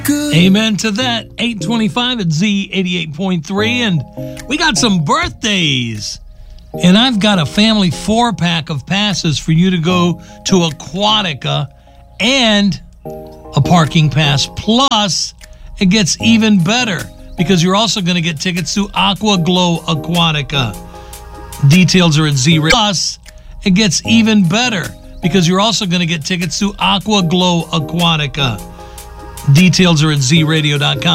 Amen to that. 825 at Z88.3. And we got some birthdays. And I've got a family 4-pack of passes for you to go to Aquatica and a parking pass. Plus, it gets even better because you're also going to get tickets to Aqua Glow Aquatica. Details are at Z. Plus, it gets even better because you're also going to get tickets to Aqua Glow Aquatica. Details are at zradio.com.